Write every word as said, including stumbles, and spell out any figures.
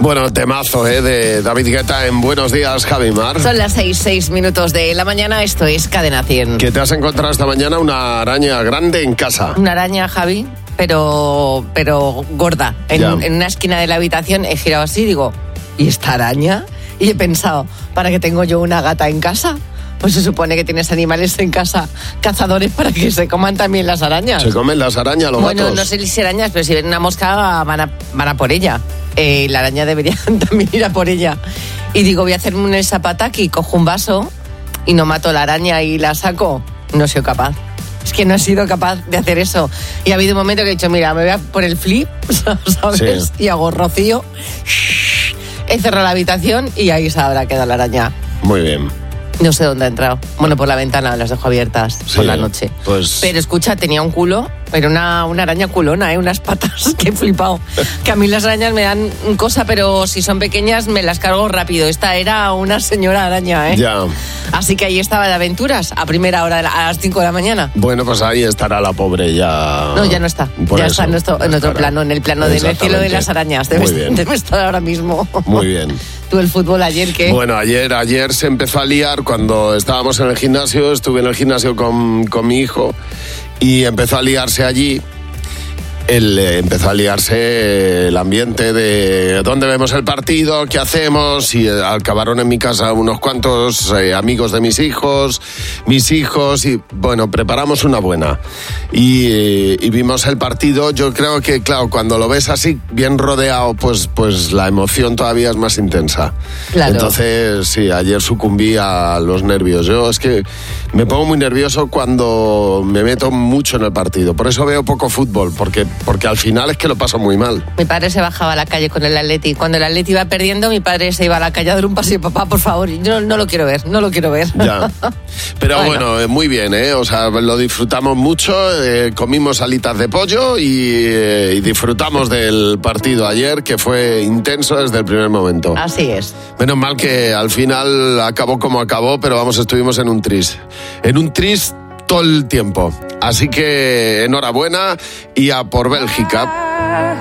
Bueno, temazo, ¿eh? De David Guetta en Buenos Días, Javimar. Son las seis, seis minutos de la mañana, esto es Cadena cien. ¿Qué te has encontrado esta mañana? Una araña grande en casa. Una araña, Javi, pero, pero gorda. En, en una esquina de la habitación he girado así y digo, ¿y esta araña? Y he pensado, ¿para qué tengo yo una gata en casa? Pues se supone que tienes animales en casa, cazadores, para que se coman también las arañas. ¿Se comen las arañas los bueno, gatos? Bueno, no sé si arañas, pero si ven una mosca van a, van a por ella. Eh, la araña debería también ir a por ella. Y digo, voy a hacerme un zapataki, cojo un vaso y no mato la araña y la saco. No soy capaz. Es que no he sido capaz de hacer eso. Y ha habido un momento que he dicho, mira, me voy a por el flip, ¿sabes? Sí. Y hago rocío. He cerrado la habitación y ahí se habrá quedado la araña. Muy bien. No sé dónde ha entrado. Bueno, por la ventana, las dejo abiertas sí, por la noche. Pues... Pero escucha, tenía un culo, era una, una araña culona, ¿eh? Unas patas, que he flipado. Que a mí las arañas me dan cosa, pero si son pequeñas me las cargo rápido. Esta era una señora araña, ¿eh? Ya. Así que ahí estaba de aventuras, a primera hora, de la, a las cinco de la mañana. Bueno, pues ahí estará la pobre ya. No, ya no está. Por ya eso, está en, nuestro, en otro plano, en el plano del cielo de las arañas. Debe, debe estar ahora mismo. Muy bien. ¿Tú el fútbol ayer qué? Bueno, ayer, ayer se empezó a liar cuando estábamos en el gimnasio, estuve en el gimnasio con, con mi hijo y empezó a liarse allí. El, eh, empezó a liarse el ambiente de dónde vemos el partido, qué hacemos, y eh, acabaron en mi casa unos cuantos eh, amigos de mis hijos, mis hijos, y bueno, preparamos una buena. Y, eh, y vimos el partido. Yo creo que, claro, cuando lo ves así, bien rodeado, pues, pues la emoción todavía es más intensa. Claro. Entonces, sí, ayer sucumbí a los nervios. Yo es que me pongo muy nervioso cuando me meto mucho en el partido. Por eso veo poco fútbol, porque porque al final es que lo paso muy mal. Mi padre se bajaba a la calle con el Atleti. Cuando el Atleti iba perdiendo, mi padre se iba a la calle a dar un paseo. Papá, por favor, yo no lo quiero ver, no lo quiero ver. Ya. Pero bueno, bueno muy bien, ¿eh? O sea, lo disfrutamos mucho, eh, comimos alitas de pollo y, eh, y disfrutamos del partido ayer, que fue intenso desde el primer momento. Así es. Menos mal que al final acabó como acabó, pero vamos, estuvimos en un tris. En un tris todo el tiempo. Así que enhorabuena y a por Bélgica.